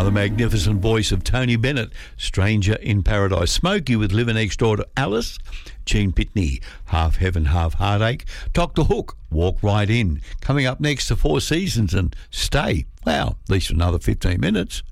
Now the magnificent voice of Tony Bennett, Stranger in Paradise. Smokey with Living Next Door to Alice. Gene Pitney, Half Heaven, Half Heartache. Dr. Hook, Walk Right In. Coming up next to Four Seasons and Stay. Wow, at least for another 15 minutes.